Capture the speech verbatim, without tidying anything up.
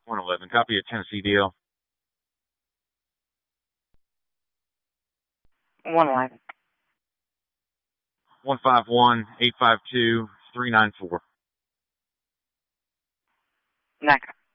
one eleven. Copy a Tennessee deal. one eleven. one five one, eight five two, three nine four. Next.